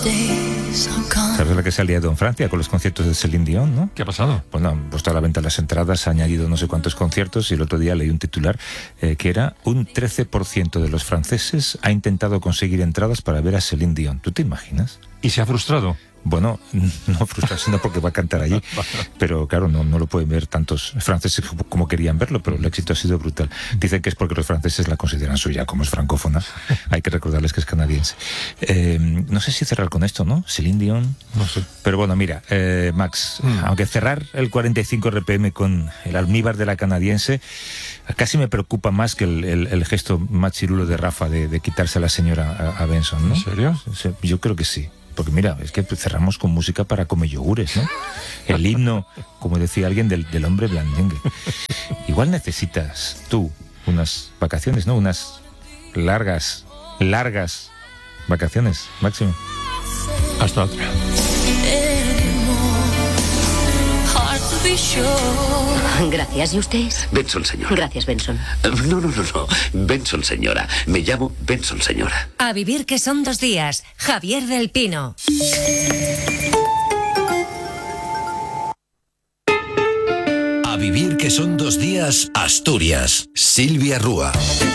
¿Sabes la que se ha liado en Francia con los conciertos de Céline Dion, no? ¿Qué ha pasado? Bueno, han puesto a la venta las entradas, ha añadido no sé cuántos conciertos y el otro día leí un titular que era un 13% de los franceses ha intentado conseguir entradas para ver a Céline Dion. ¿Tú te imaginas? ¿Y se ha frustrado? Bueno, no frustrarse no porque va a cantar allí, pero claro, no lo pueden ver tantos franceses como querían verlo, pero el éxito ha sido brutal. Dicen que es porque los franceses la consideran suya, como es francófona, hay que recordarles que es canadiense. No sé si cerrar con esto, ¿no? Céline Dion, no sé. Pero bueno, mira, Max, aunque cerrar el 45 RPM con el almíbar de la canadiense, casi me preocupa más que el gesto más chirulo de Rafa de quitarse a la señora a Benson, ¿no? ¿En serio? Yo creo que sí. Porque mira, es que cerramos con música para comer yogures, ¿no? El himno, como decía alguien, del hombre blandengue. Igual necesitas tú unas vacaciones, ¿no? Unas largas vacaciones, Máximo. Hasta otra. Gracias, ¿y usted? Benson, señora. Gracias, Benson. No. Benson, señora. Me llamo Benson, señora. A vivir que son 2 días. Javier del Pino. A vivir que son 2 días, Asturias. Silvia Rúa.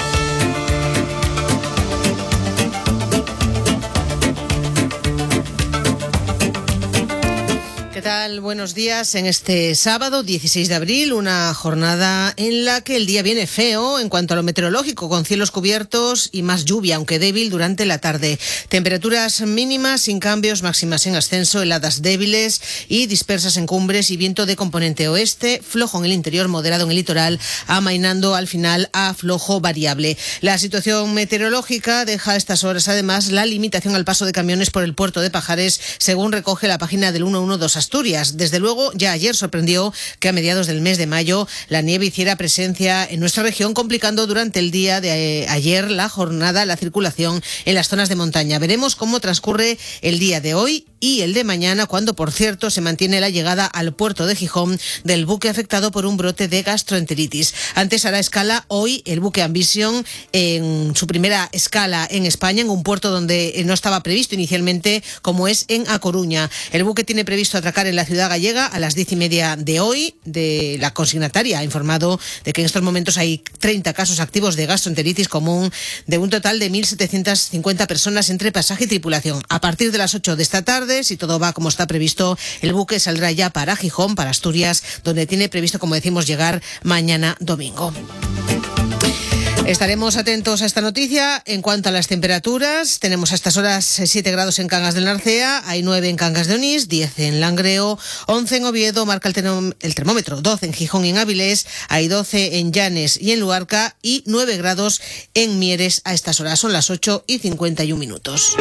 ¿Qué tal? Buenos días. En este sábado, 16 de abril, una jornada en la que el día viene feo en cuanto a lo meteorológico, con cielos cubiertos y más lluvia, aunque débil durante la tarde. Temperaturas mínimas sin cambios, máximas en ascenso, heladas débiles y dispersas en cumbres y viento de componente oeste, flojo en el interior, moderado en el litoral, amainando al final a flojo variable. La situación meteorológica deja a estas horas además la limitación al paso de camiones por el puerto de Pajares, según recoge la página del 112 Asturias. Desde luego, ya ayer sorprendió que a mediados del mes de mayo la nieve hiciera presencia en nuestra región, complicando durante el día de ayer la jornada, la circulación en las zonas de montaña. Veremos cómo transcurre el día de hoy y el de mañana, cuando, por cierto, se mantiene la llegada al puerto de Gijón del buque afectado por un brote de gastroenteritis. Antes hará escala hoy el buque Ambition en su primera escala en España, en un puerto donde no estaba previsto inicialmente, como es en A Coruña. El buque tiene previsto atracar en la ciudad gallega a las 10:30 de hoy. La consignataria ha informado de que en estos momentos hay 30 casos activos de gastroenteritis común, de un total de 1.750 personas entre pasaje y tripulación. A partir de las 8 de esta tarde, si todo va como está previsto, el buque saldrá ya para Gijón, para Asturias, donde tiene previsto, como decimos, llegar mañana domingo. Estaremos atentos a esta noticia. En cuanto a las temperaturas, tenemos a estas horas 7 grados en Cangas del Narcea, hay 9 en Cangas de Onís, 10 en Langreo, 11 en Oviedo, marca el termómetro, 12 en Gijón y en Avilés, hay 12 en Llanes y en Luarca y 9 grados en Mieres a estas horas. Son las 8:51.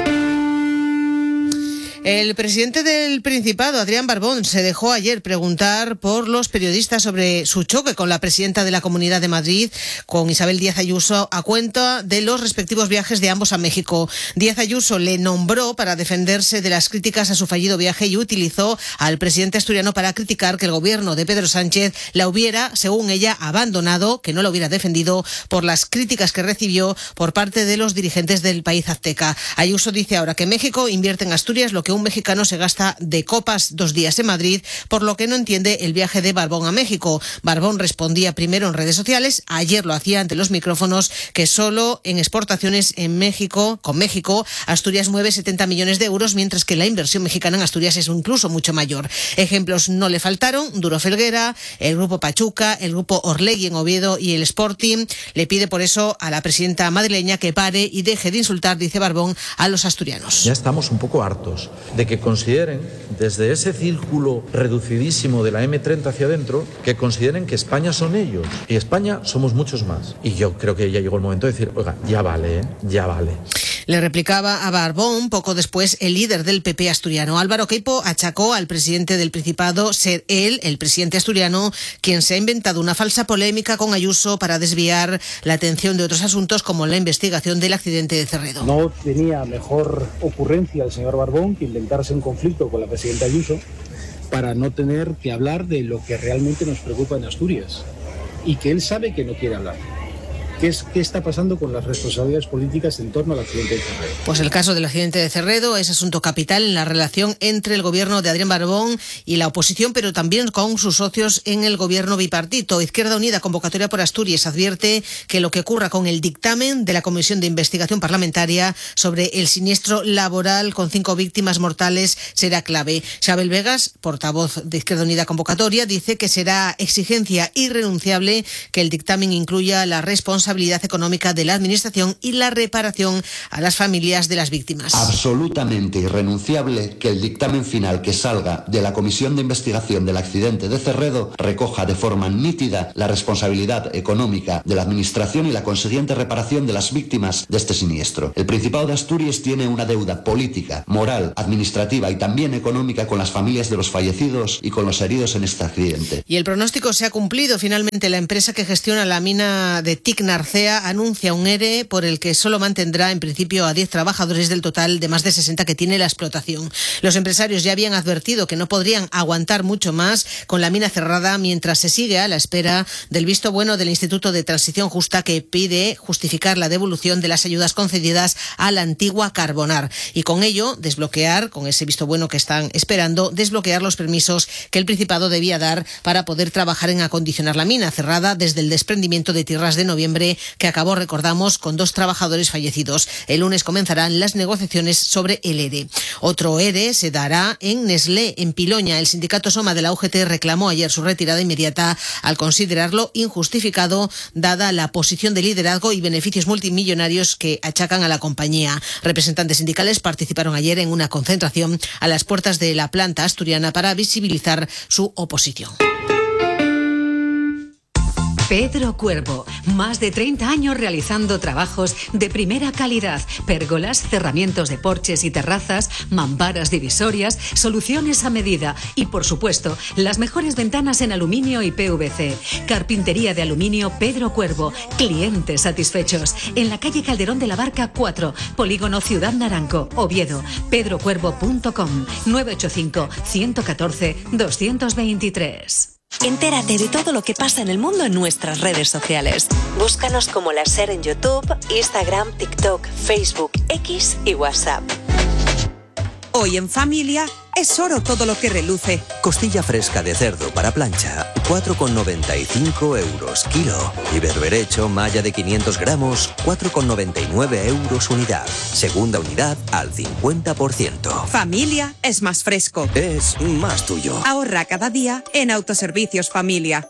El presidente del Principado, Adrián Barbón, se dejó ayer preguntar por los periodistas sobre su choque con la presidenta de la Comunidad de Madrid, con Isabel Díaz Ayuso, a cuenta de los respectivos viajes de ambos a México. Díaz Ayuso le nombró para defenderse de las críticas a su fallido viaje y utilizó al presidente asturiano para criticar que el gobierno de Pedro Sánchez la hubiera, según ella, abandonado, que no la hubiera defendido por las críticas que recibió por parte de los dirigentes del país azteca. Ayuso dice ahora que México invierte en Asturias lo que un mexicano se gasta de copas 2 días en Madrid, por lo que no entiende el viaje de Barbón a México. Barbón respondía primero en redes sociales, ayer lo hacía ante los micrófonos, que solo en exportaciones con México, Asturias mueve 70 millones de euros, mientras que la inversión mexicana en Asturias es incluso mucho mayor. Ejemplos no le faltaron: Duro Felguera, el grupo Pachuca, el grupo Orlegui en Oviedo y el Sporting. Le pide por eso a la presidenta madrileña que pare y deje de insultar, dice Barbón, a los asturianos. Ya estamos un poco hartos de que consideren, desde ese círculo reducidísimo de la M30 hacia adentro, que consideren que España son ellos y España somos muchos más. Y yo creo que ya llegó el momento de decir, oiga, ya vale, ya vale. Le replicaba a Barbón poco después el líder del PP asturiano. Álvaro Queipo achacó al presidente del Principado ser él, el presidente asturiano, quien se ha inventado una falsa polémica con Ayuso para desviar la atención de otros asuntos, como la investigación del accidente de Cerredo. No tenía mejor ocurrencia el señor Barbón que inventarse un conflicto con la presidenta Ayuso para no tener que hablar de lo que realmente nos preocupa en Asturias y que él sabe que no quiere hablar. ¿Qué está pasando con las responsabilidades políticas en torno al accidente de Cerredo? Pues el caso del accidente de Cerredo es asunto capital en la relación entre el gobierno de Adrián Barbón y la oposición, pero también con sus socios en el gobierno bipartito. Izquierda Unida, convocatoria por Asturias, advierte que lo que ocurra con el dictamen de la Comisión de Investigación Parlamentaria sobre el siniestro laboral con 5 víctimas mortales será clave. Xabel Vegas, portavoz de Izquierda Unida convocatoria, dice que será exigencia irrenunciable que el dictamen incluya la responsabilidad económica de la Administración y la reparación a las familias de las víctimas. Absolutamente irrenunciable que el dictamen final que salga de la Comisión de Investigación del accidente de Cerredo recoja de forma nítida la responsabilidad económica de la Administración y la consiguiente reparación de las víctimas de este siniestro. El Principado de Asturias tiene una deuda política, moral, administrativa y también económica con las familias de los fallecidos y con los heridos en este accidente. Y el pronóstico se ha cumplido. Finalmente, la empresa que gestiona la mina de TIC Narcea anuncia un ERE por el que solo mantendrá en principio a 10 trabajadores del total de más de 60 que tiene la explotación. Los empresarios ya habían advertido que no podrían aguantar mucho más con la mina cerrada mientras se sigue a la espera del visto bueno del Instituto de Transición Justa, que pide justificar la devolución de las ayudas concedidas a la antigua Carbonar y con ello desbloquear, con ese visto bueno que están esperando, desbloquear los permisos que el Principado debía dar para poder trabajar en acondicionar la mina cerrada desde el desprendimiento de tierras de noviembre, que acabó, recordamos, con 2 trabajadores fallecidos. El lunes comenzarán las negociaciones sobre el ERE. Otro ERE se dará en Nestlé, en Piloña. El sindicato Soma de la UGT reclamó ayer su retirada inmediata al considerarlo injustificado, dada la posición de liderazgo y beneficios multimillonarios que achacan a la compañía. Representantes sindicales participaron ayer en una concentración a las puertas de la planta asturiana para visibilizar su oposición. Pedro Cuervo, más de 30 años realizando trabajos de primera calidad, pérgolas, cerramientos de porches y terrazas, mamparas divisorias, soluciones a medida y, por supuesto, las mejores ventanas en aluminio y PVC. Carpintería de aluminio Pedro Cuervo, clientes satisfechos. En la calle Calderón de la Barca 4, Polígono Ciudad Naranco, Oviedo. pedrocuervo.com 985 114 223. Entérate de todo lo que pasa en el mundo en nuestras redes sociales. Búscanos como La Ser en YouTube, Instagram, TikTok, Facebook, X y WhatsApp. Hoy en familia es oro todo lo que reluce. Costilla fresca de cerdo para plancha, 4,95 € kilo. Y berberecho, malla de 500 gramos, 4,99 € unidad. Segunda unidad al 50%. Familia es más fresco. Es más tuyo. Ahorra cada día en Autoservicios Familia.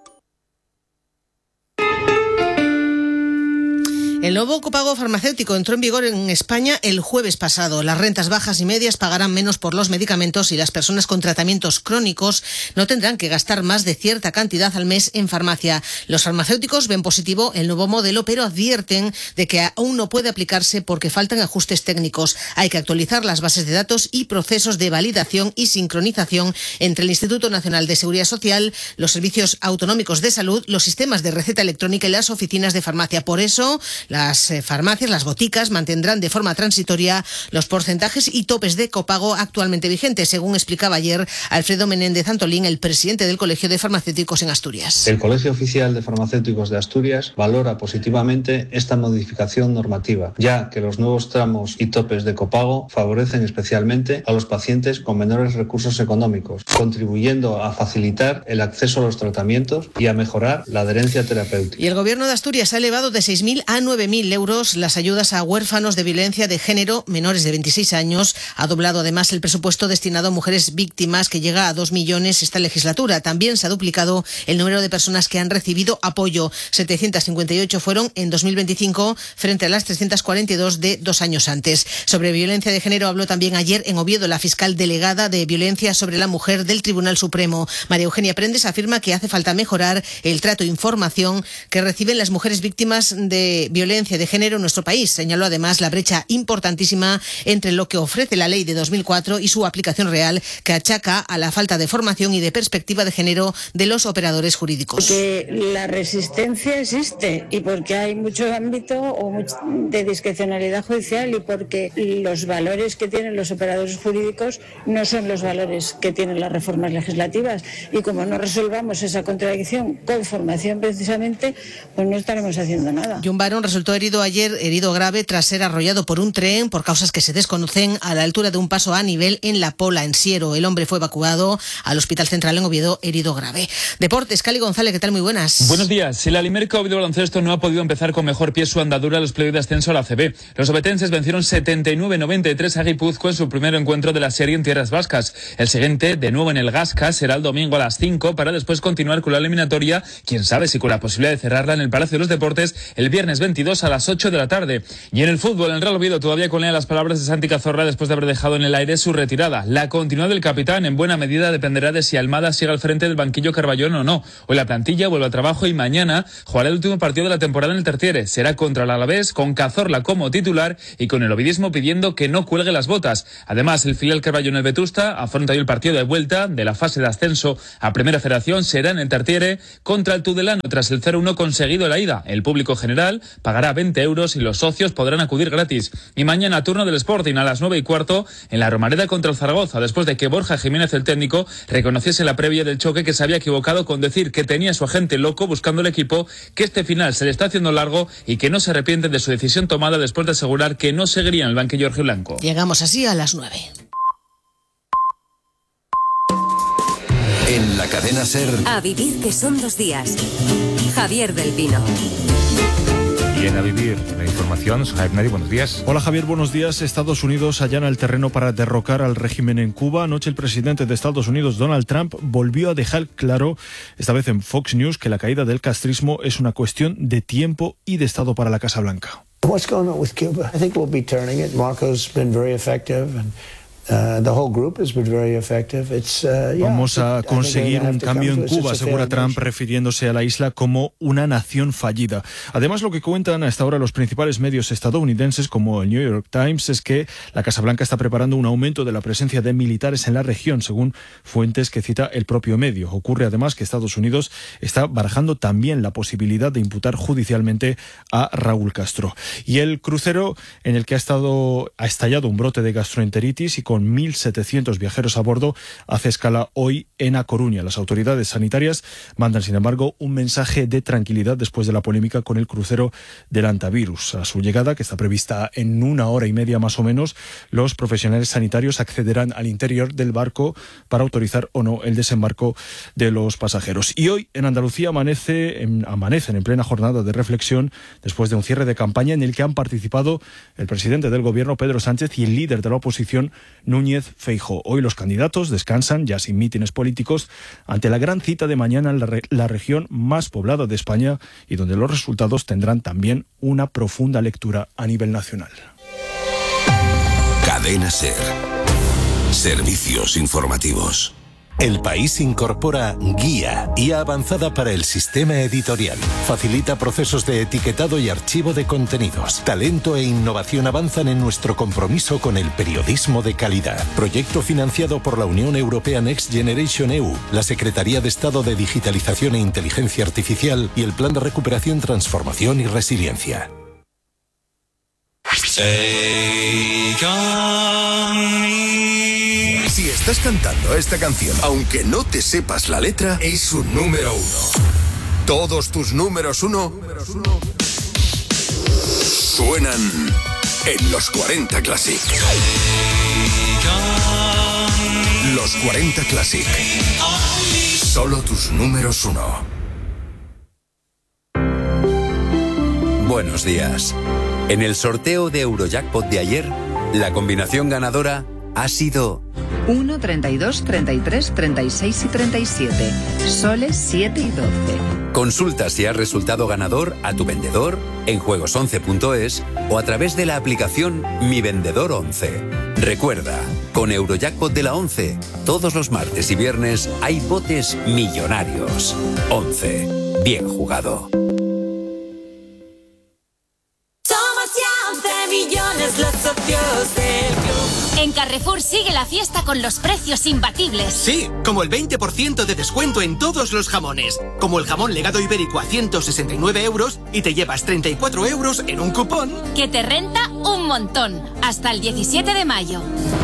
El nuevo copago farmacéutico entró en vigor en España el jueves pasado. Las rentas bajas y medias pagarán menos por los medicamentos y las personas con tratamientos crónicos no tendrán que gastar más de cierta cantidad al mes en farmacia. Los farmacéuticos ven positivo el nuevo modelo, pero advierten de que aún no puede aplicarse porque faltan ajustes técnicos. Hay que actualizar las bases de datos y procesos de validación y sincronización entre el Instituto Nacional de Seguridad Social, los servicios autonómicos de salud, los sistemas de receta electrónica y las oficinas de farmacia. Por eso, las farmacias, las boticas, mantendrán de forma transitoria los porcentajes y topes de copago actualmente vigentes, según explicaba ayer Alfredo Menéndez Antolín, el presidente del Colegio de Farmacéuticos en Asturias. El Colegio Oficial de Farmacéuticos de Asturias valora positivamente esta modificación normativa, ya que los nuevos tramos y topes de copago favorecen especialmente a los pacientes con menores recursos económicos, contribuyendo a facilitar el acceso a los tratamientos y a mejorar la adherencia terapéutica. Y el Gobierno de Asturias ha elevado de 6.000 a 9.000 euros las ayudas a huérfanos de violencia de género menores de 26 años. Ha doblado además el presupuesto destinado a mujeres víctimas, que llega a 2 millones esta legislatura. También se ha duplicado el número de personas que han recibido apoyo. 758 fueron en 2025 frente a las 342 de 2 años antes. Sobre violencia de género habló también ayer en Oviedo la fiscal delegada de Violencia sobre la Mujer del Tribunal Supremo. María Eugenia Prendes afirma que hace falta mejorar el trato e información que reciben las mujeres víctimas de violencia violencia de género en nuestro país. Señaló además la brecha importantísima entre lo que ofrece la ley de 2004 y su aplicación real, que achaca a la falta de formación y de perspectiva de género de los operadores jurídicos. Porque la resistencia existe y porque hay mucho ámbito de discrecionalidad judicial y porque los valores que tienen los operadores jurídicos no son los valores que tienen las reformas legislativas, y como no resolvamos esa contradicción con formación precisamente, pues no estaremos haciendo nada. Y un varón resultó herido grave tras ser arrollado por un tren por causas que se desconocen a la altura de un paso a nivel en La Pola, en Siero. El hombre fue evacuado al Hospital Central en Oviedo herido grave. Deportes, Cali González, ¿qué tal? Muy buenas. Buenos días. El Alimerca Oviedo Baloncesto no ha podido empezar con mejor pie su andadura a los playoffs de ascenso a la ACB. Los obetenses vencieron 79-93 a Guipúzcoa en su primer encuentro de la serie en tierras vascas. El siguiente, de nuevo en el Gasca, será el domingo a las 5 para después continuar con la eliminatoria, quién sabe si con la posibilidad de cerrarla en el Palacio de los Deportes el viernes 22 a las 8 de la tarde. Y en el fútbol, el Real Oviedo todavía colea las palabras de Santi Cazorla después de haber dejado en el aire su retirada. La continuidad del capitán en buena medida dependerá de si Almada sigue al frente del banquillo Carballón o no. Hoy la plantilla vuelve al trabajo y mañana jugará el último partido de la temporada en el Tertiere. Será contra el Alavés, con Cazorla como titular y con el ovidismo pidiendo que no cuelgue las botas. Además, el filial Carballón el Vetusta afronta hoy el partido de vuelta de la fase de ascenso a Primera Federación. Será en el Tertiere contra el Tudelano tras el 0-1 conseguido en la ida. El público general pagará 20 euros y los socios podrán acudir gratis. Y mañana turno del Sporting a las 9:15 en la Romareda contra el Zaragoza, después de que Borja Jiménez, el técnico, reconociese la previa del choque que se había equivocado con decir que tenía a su agente loco buscando el equipo, que este final se le está haciendo largo y que no se arrepiente de su decisión tomada después de asegurar que no seguiría en el banquillo rojiblanco. Llegamos así a las 9. En la cadena SER. A vivir que son 2 días. Javier del Pino. Y en A Vivir, la información, Javier Nari, buenos días. Hola Javier, buenos días. Estados Unidos allana el terreno para derrocar al régimen en Cuba. Anoche el presidente de Estados Unidos, Donald Trump, volvió a dejar claro, esta vez en Fox News, que la caída del castrismo es una cuestión de tiempo y de Estado para la Casa Blanca. What's going on with Cuba? I think we'll be turning it. Marco's been very effective and the whole group has been very effective. Vamos a conseguir un cambio en Cuba, asegura Trump, refiriéndose a la isla como una nación fallida. Además, lo que cuentan hasta ahora los principales medios estadounidenses, como el New York Times, es que la Casa Blanca está preparando un aumento de la presencia de militares en la región, según fuentes que cita el propio medio. Ocurre además que Estados Unidos está barajando también la posibilidad de imputar judicialmente a Raúl Castro. Y el crucero en el que ha estallado un brote de gastroenteritis y con 1.700 viajeros a bordo, hace escala hoy en A Coruña. Las autoridades sanitarias mandan, sin embargo, un mensaje de tranquilidad después de la polémica con el crucero del hantavirus. A su llegada, que está prevista en 1 hora y media más o menos, los profesionales sanitarios accederán al interior del barco para autorizar o no el desembarco de los pasajeros. Y hoy en Andalucía amanecen en plena jornada de reflexión después de un cierre de campaña en el que han participado el presidente del gobierno, Pedro Sánchez, y el líder de la oposición, Núñez Feijóo. Hoy los candidatos descansan, ya sin mítines políticos, ante la gran cita de mañana en la región más poblada de España y donde los resultados tendrán también una profunda lectura a nivel nacional. Cadena SER. Servicios informativos. El País incorpora Guía Avanzada para el Sistema Editorial. Facilita procesos de etiquetado y archivo de contenidos. Talento e innovación avanzan en nuestro compromiso con el periodismo de calidad. Proyecto financiado por la Unión Europea Next Generation EU, la Secretaría de Estado de Digitalización e Inteligencia Artificial y el Plan de Recuperación, Transformación y Resiliencia. Si estás cantando esta canción, aunque no te sepas la letra, es un número 1. Todos tus números 1 suenan en los 40 Classic. Los 40 Classic. Solo tus números 1. Buenos días. En el sorteo de Eurojackpot de ayer, la combinación ganadora ha sido 1, 32, 33, 36 y 37. Soles 7 y 12. Consulta si has resultado ganador a tu vendedor, en juegos11.es o a través de la aplicación Mi Vendedor 11. Recuerda, con Eurojackpot de la 11, todos los martes y viernes hay botes millonarios. 11. Bien jugado. Carrefour sigue la fiesta con los precios imbatibles. Sí, como el 20% de descuento en todos los jamones. Como el jamón legado ibérico a 169 euros y te llevas 34 euros en un cupón. Que te renta un montón. Hasta el 17 de mayo.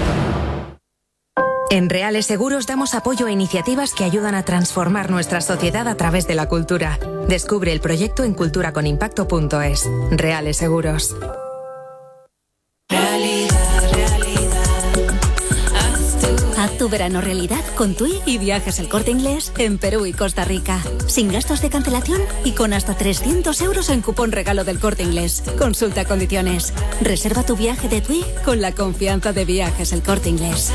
En Reales Seguros damos apoyo a iniciativas que ayudan a transformar nuestra sociedad a través de la cultura. Descubre el proyecto en culturaconimpacto.es. Reales Seguros. Haz tu verano realidad con TUI y Viajes El Corte Inglés en Perú y Costa Rica. Sin gastos de cancelación y con hasta 300 euros en cupón regalo del Corte Inglés. Consulta condiciones. Reserva tu viaje de TUI con la confianza de Viajes El Corte Inglés.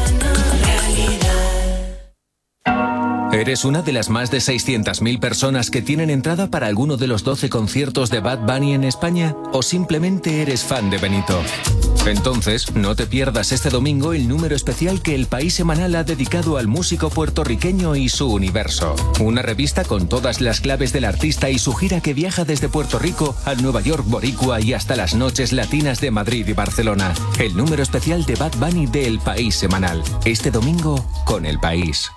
¿Eres una de las más de 600.000 personas que tienen entrada para alguno de los 12 conciertos de Bad Bunny en España? ¿O simplemente eres fan de Benito? Entonces, no te pierdas este domingo el número especial que El País Semanal ha dedicado al músico puertorriqueño y su universo. Una revista con todas las claves del artista y su gira que viaja desde Puerto Rico al Nueva York boricua y hasta las noches latinas de Madrid y Barcelona. El número especial de Bad Bunny de El País Semanal. Este domingo con El País.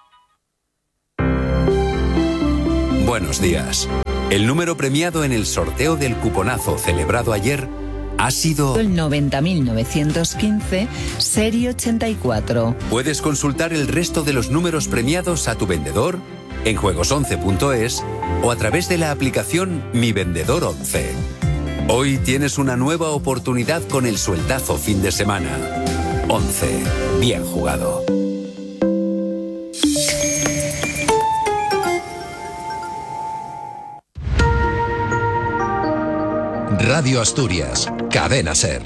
Buenos días. El número premiado en el sorteo del cuponazo celebrado ayer ha sido el 90.915, serie 84. Puedes consultar el resto de los números premiados a tu vendedor en juegos11.es o a través de la aplicación Mi Vendedor 11. Hoy tienes una nueva oportunidad con el sueldazo fin de semana. 11. Bien jugado. Radio Asturias, Cadena SER.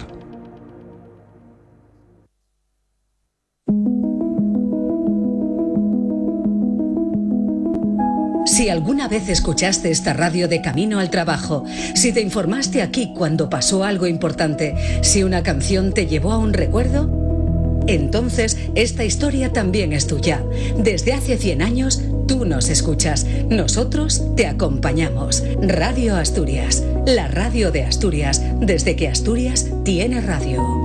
Si alguna vez escuchaste esta radio de camino al trabajo, si te informaste aquí cuando pasó algo importante, si una canción te llevó a un recuerdo, entonces esta historia también es tuya. Desde hace 100 años, tú nos escuchas. Nosotros te acompañamos. Radio Asturias, la radio de Asturias, desde que Asturias tiene radio.